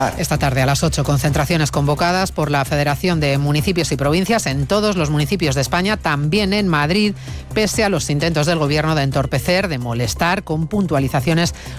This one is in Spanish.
Esta tarde a las 8, concentraciones convocadas por la Federación de Municipios y Provincias en todos los municipios de España, también en Madrid, pese a los intentos del Gobierno de entorpecer, de molestar, con puntualizaciones